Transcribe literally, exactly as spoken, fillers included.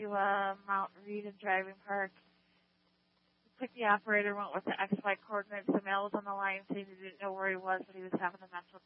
to uh, Mount Reed and Driving Park. The the operator went with the X Y coordinates. The male was on the line saying he didn't know where he was, but he was having a mental